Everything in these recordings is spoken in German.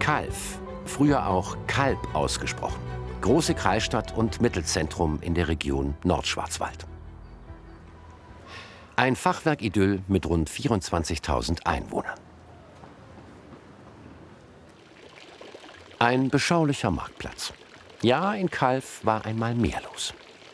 Calw, früher auch Kalb ausgesprochen. Große Kreisstadt und Mittelzentrum in der Region Nordschwarzwald. Ein Fachwerkidyll mit rund 24.000 Einwohnern. Ein beschaulicher Marktplatz. Ja, in Calw war einmal mehr los.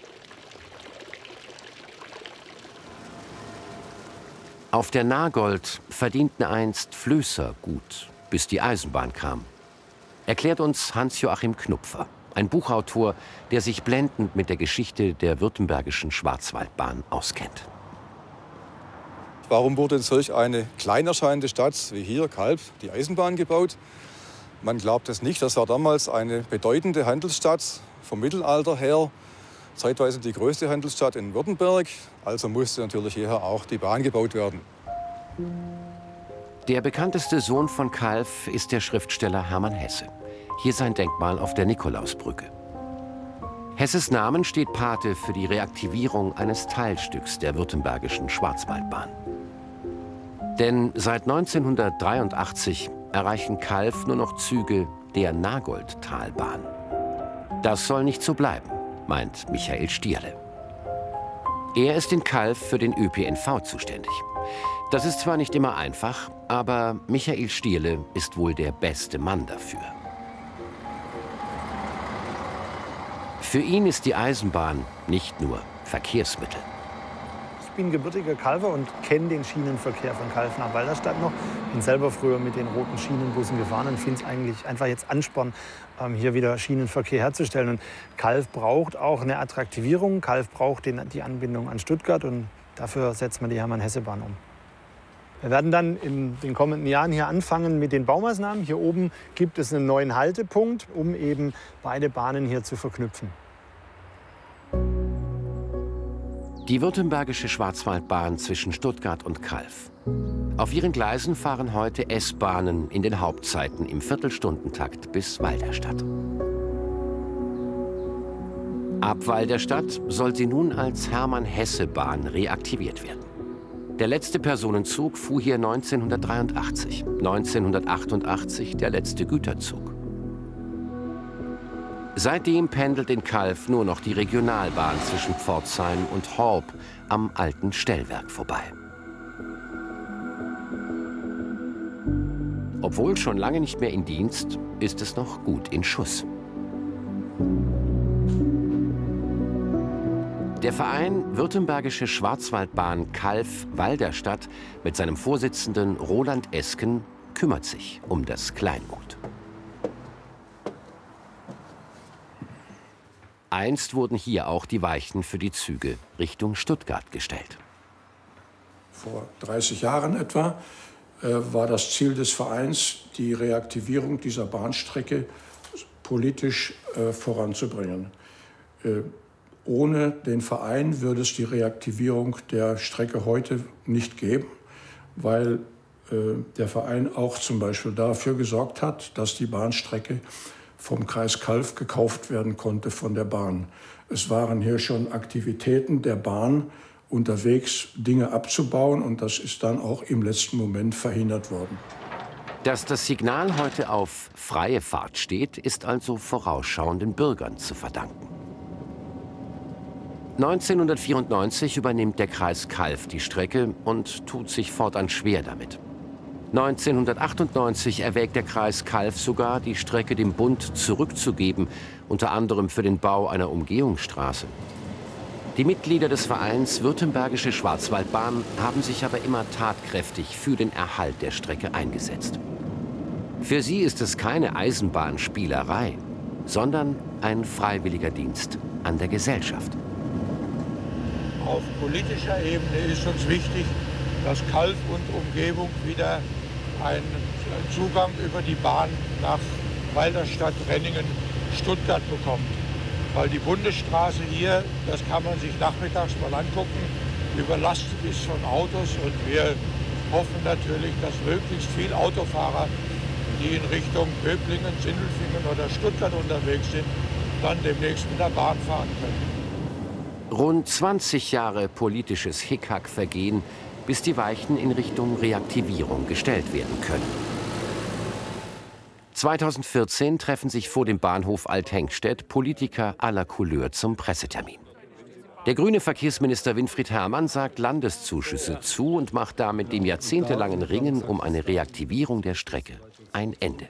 Auf der Nagold verdienten einst Flößer gut, bis die Eisenbahn kam. Erklärt uns Hans-Joachim Knupfer, ein Buchautor, der sich blendend mit der Geschichte der württembergischen Schwarzwaldbahn auskennt. Warum wurde in solch eine klein erscheinende Stadt wie hier, Calw, die Eisenbahn gebaut? Man glaubt es nicht, das war damals eine bedeutende Handelsstadt vom Mittelalter her, zeitweise die größte Handelsstadt in Württemberg, also musste natürlich hierher auch die Bahn gebaut werden. Der bekannteste Sohn von Calw ist der Schriftsteller Hermann Hesse. Hier sein Denkmal auf der Nikolausbrücke. Hesses Namen steht Pate für die Reaktivierung eines Teilstücks der württembergischen Schwarzwaldbahn. Denn seit 1983 erreichen Calw nur noch Züge der Nagoldtalbahn. Das soll nicht so bleiben, meint Michael Stierle. Er ist in Calw für den ÖPNV zuständig. Das ist zwar nicht immer einfach, aber Michael Stierle ist wohl der beste Mann dafür. Für ihn ist die Eisenbahn nicht nur Verkehrsmittel. Ich bin gebürtiger Calwer und kenne den Schienenverkehr von Calw nach Walderstadt noch. Bin selber früher mit den roten Schienenbussen gefahren und finde es eigentlich einfach jetzt Ansporn, hier wieder Schienenverkehr herzustellen. Und Calw braucht auch eine Attraktivierung. Calw braucht die Anbindung an Stuttgart und dafür setzt man die Hermann-Hesse-Bahn um. Wir werden dann in den kommenden Jahren hier anfangen mit den Baumaßnahmen. Hier oben gibt es einen neuen Haltepunkt, um eben beide Bahnen hier zu verknüpfen. Die württembergische Schwarzwaldbahn zwischen Stuttgart und Calw. Auf ihren Gleisen fahren heute S-Bahnen in den Hauptzeiten im Viertelstundentakt bis Walderstadt. Ab Walderstadt soll sie nun als Hermann-Hesse-Bahn reaktiviert werden. Der letzte Personenzug fuhr hier 1983, 1988 der letzte Güterzug. Seitdem pendelt in Calw nur noch die Regionalbahn zwischen Pforzheim und Horb am alten Stellwerk vorbei. Obwohl schon lange nicht mehr in Dienst, ist es noch gut in Schuss. Der Verein Württembergische Schwarzwaldbahn Calw-Walderstadt mit seinem Vorsitzenden Roland Esken kümmert sich um das Kleingut. Einst wurden hier auch die Weichen für die Züge Richtung Stuttgart gestellt. Vor 30 Jahren etwa war das Ziel des Vereins, die Reaktivierung dieser Bahnstrecke politisch voranzubringen. Ohne den Verein würde es die Reaktivierung der Strecke heute nicht geben, weil der Verein auch zum Beispiel dafür gesorgt hat, dass die Bahnstrecke vom Kreis Calw gekauft werden konnte von der Bahn. Es waren hier schon Aktivitäten der Bahn unterwegs, Dinge abzubauen, und das ist dann auch im letzten Moment verhindert worden. Dass das Signal heute auf freie Fahrt steht, ist also vorausschauenden Bürgern zu verdanken. 1994 übernimmt der Kreis Calw die Strecke und tut sich fortan schwer damit. 1998 erwägt der Kreis Calw sogar, die Strecke dem Bund zurückzugeben, unter anderem für den Bau einer Umgehungsstraße. Die Mitglieder des Vereins Württembergische Schwarzwaldbahn haben sich aber immer tatkräftig für den Erhalt der Strecke eingesetzt. Für sie ist es keine Eisenbahnspielerei, sondern ein freiwilliger Dienst an der Gesellschaft. Auf politischer Ebene ist uns wichtig, dass Calw und Umgebung wieder einen Zugang über die Bahn nach Walderstadt, Renningen, Stuttgart bekommt. Weil die Bundesstraße hier, das kann man sich nachmittags mal angucken, überlastet ist von Autos, und wir hoffen natürlich, dass möglichst viele Autofahrer, die in Richtung Böblingen, Sindelfingen oder Stuttgart unterwegs sind, dann demnächst mit der Bahn fahren können. Rund 20 Jahre politisches Hickhack vergehen, bis die Weichen in Richtung Reaktivierung gestellt werden können. 2014 treffen sich vor dem Bahnhof Althengstedt Politiker aller Couleur zum Pressetermin. Der grüne Verkehrsminister Winfried Herrmann sagt Landeszuschüsse zu und macht damit dem jahrzehntelangen Ringen um eine Reaktivierung der Strecke ein Ende.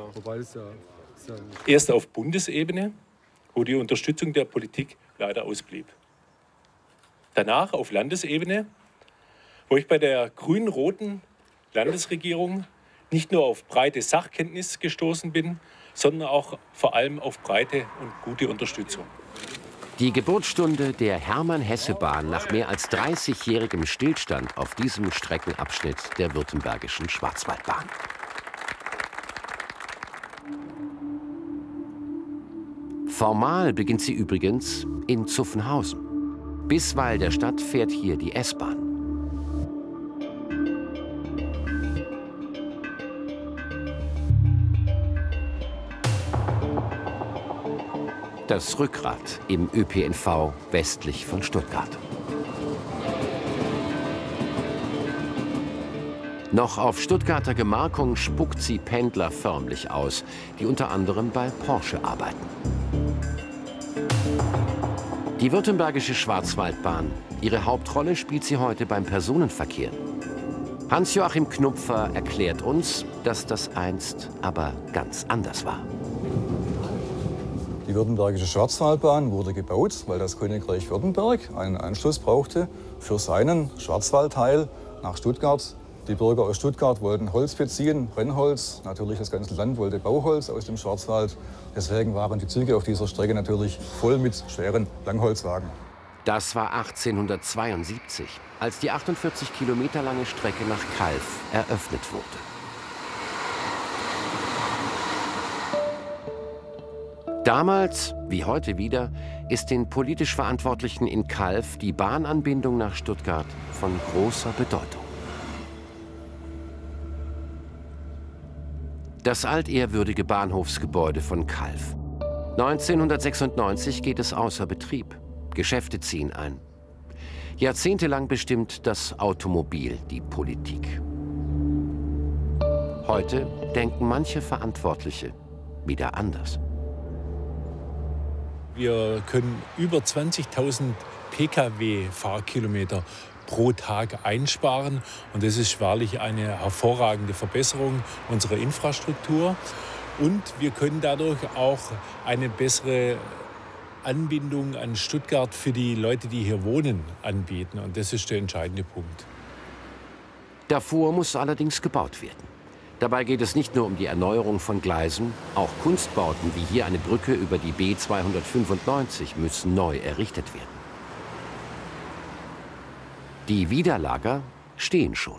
Erst auf Bundesebene, wo die Unterstützung der Politik leider ausblieb. Danach auf Landesebene, wo ich bei der grün-roten Landesregierung nicht nur auf breite Sachkenntnis gestoßen bin, sondern auch vor allem auf breite und gute Unterstützung. Die Geburtsstunde der Hermann-Hesse-Bahn nach mehr als 30-jährigem Stillstand auf diesem Streckenabschnitt der württembergischen Schwarzwaldbahn. Formal beginnt sie übrigens in Zuffenhausen. Bis Weil der Stadt fährt hier die S-Bahn. Das Rückgrat im ÖPNV westlich von Stuttgart. Noch auf Stuttgarter Gemarkung spuckt sie Pendler förmlich aus, die unter anderem bei Porsche arbeiten. Die württembergische Schwarzwaldbahn, ihre Hauptrolle spielt sie heute beim Personenverkehr. Hans-Joachim Knupfer erklärt uns, dass das einst aber ganz anders war. Die württembergische Schwarzwaldbahn wurde gebaut, weil das Königreich Württemberg einen Anschluss brauchte für seinen Schwarzwaldteil nach Stuttgart. Die Bürger aus Stuttgart wollten Holz beziehen, Brennholz. Natürlich das ganze Land wollte Bauholz aus dem Schwarzwald. Deswegen waren die Züge auf dieser Strecke natürlich voll mit schweren Langholzwagen. Das war 1872, als die 48 Kilometer lange Strecke nach Calw eröffnet wurde. Damals, wie heute wieder, ist den politisch Verantwortlichen in Calw die Bahnanbindung nach Stuttgart von großer Bedeutung. Das altehrwürdige Bahnhofsgebäude von Calw. 1996 geht es außer Betrieb. Geschäfte ziehen ein. Jahrzehntelang bestimmt das Automobil die Politik. Heute denken manche Verantwortliche wieder anders. Wir können über 20.000 Pkw-Fahrkilometer pro Tag einsparen. Und das ist wahrlich eine hervorragende Verbesserung unserer Infrastruktur. Und wir können dadurch auch eine bessere Anbindung an Stuttgart für die Leute, die hier wohnen, anbieten. Und das ist der entscheidende Punkt. Davor muss allerdings gebaut werden. Dabei geht es nicht nur um die Erneuerung von Gleisen, auch Kunstbauten wie hier eine Brücke über die B295 müssen neu errichtet werden. Die Widerlager stehen schon.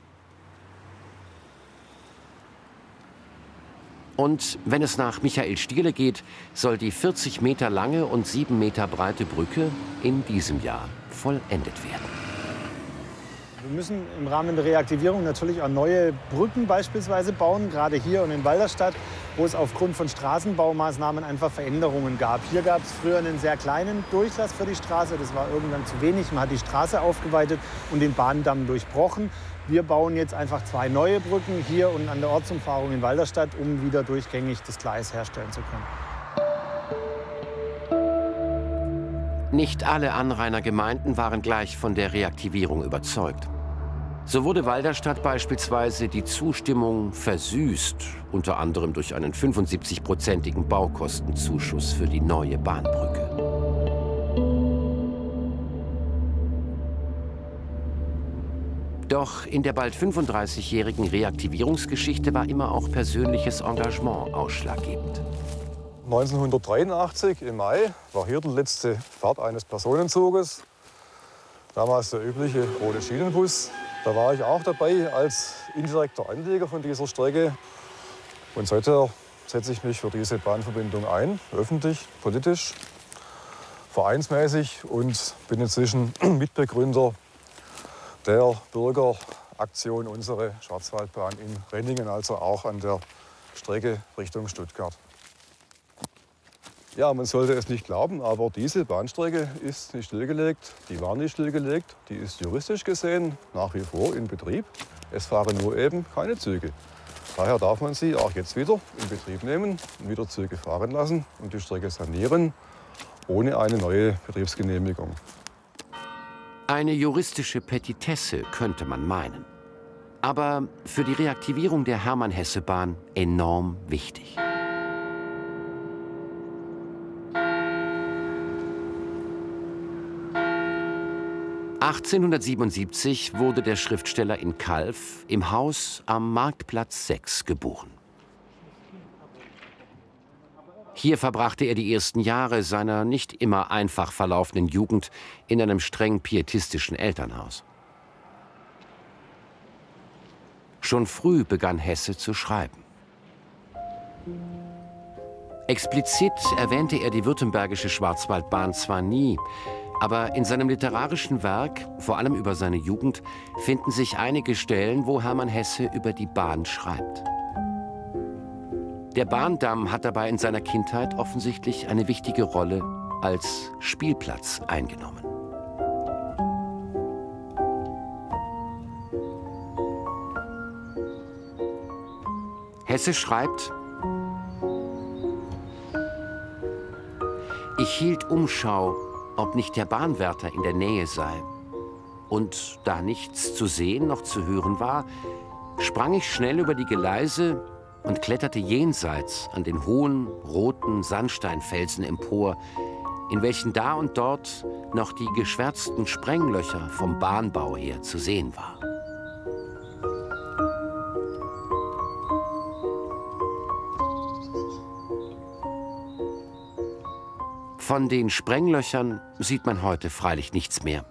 Und wenn es nach Michael Stierle geht, soll die 40 Meter lange und 7 Meter breite Brücke in diesem Jahr vollendet werden. Wir müssen im Rahmen der Reaktivierung natürlich auch neue Brücken beispielsweise bauen, gerade hier und in Walderstadt, wo es aufgrund von Straßenbaumaßnahmen einfach Veränderungen gab. Hier gab es früher einen sehr kleinen Durchlass für die Straße, das war irgendwann zu wenig. Man hat die Straße aufgeweitet und den Bahndamm durchbrochen. Wir bauen jetzt einfach 2 neue Brücken hier und an der Ortsumfahrung in Walderstadt, um wieder durchgängig das Gleis herstellen zu können. Nicht alle Anrainergemeinden waren gleich von der Reaktivierung überzeugt. So wurde Walderstadt beispielsweise die Zustimmung versüßt, unter anderem durch einen 75-prozentigen Baukostenzuschuss für die neue Bahnbrücke. Doch in der bald 35-jährigen Reaktivierungsgeschichte war immer auch persönliches Engagement ausschlaggebend. 1983 im Mai war hier die letzte Fahrt eines Personenzuges. Damals der übliche rote Schienenbus. Da war ich auch dabei als indirekter Anlieger von dieser Strecke. Und seither setze ich mich für diese Bahnverbindung ein, öffentlich, politisch, vereinsmäßig und bin inzwischen Mitbegründer der Bürgeraktion Unsere Schwarzwaldbahn in Renningen, also auch an der Strecke Richtung Stuttgart. Ja, man sollte es nicht glauben, aber diese Bahnstrecke ist nicht stillgelegt. Die war nicht stillgelegt. Die ist juristisch gesehen nach wie vor in Betrieb. Es fahren nur eben keine Züge. Daher darf man sie auch jetzt wieder in Betrieb nehmen und wieder Züge fahren lassen und die Strecke sanieren, ohne eine neue Betriebsgenehmigung. Eine juristische Petitesse könnte man meinen. Aber für die Reaktivierung der Hermann-Hesse-Bahn enorm wichtig. (1877) wurde der Schriftsteller in Calw im Haus am Marktplatz 6 geboren. Hier verbrachte er die ersten Jahre seiner nicht immer einfach verlaufenden Jugend in einem streng pietistischen Elternhaus. Schon früh begann Hesse zu schreiben. Explizit erwähnte er die württembergische Schwarzwaldbahn zwar nie, aber in seinem literarischen Werk, vor allem über seine Jugend, finden sich einige Stellen, wo Hermann Hesse über die Bahn schreibt. Der Bahndamm hat dabei in seiner Kindheit offensichtlich eine wichtige Rolle als Spielplatz eingenommen. Hesse schreibt: Ich hielt Umschau, ob nicht der Bahnwärter in der Nähe sei. Und da nichts zu sehen noch zu hören war, sprang ich schnell über die Gleise und kletterte jenseits an den hohen, roten Sandsteinfelsen empor, in welchen da und dort noch die geschwärzten Sprenglöcher vom Bahnbau her zu sehen waren. Von den Sprenglöchern sieht man heute freilich nichts mehr.